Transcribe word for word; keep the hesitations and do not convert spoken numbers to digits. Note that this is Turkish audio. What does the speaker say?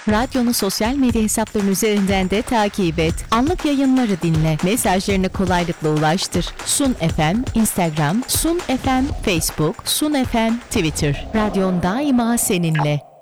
Radyonu sosyal medya hesaplarının üzerinden de takip et. Anlık yayınları dinle. Mesajlarını kolaylıkla ulaştır. Sun F M, Instagram, Sun F M, Facebook, Sun F M, Twitter. Radyon daima seninle.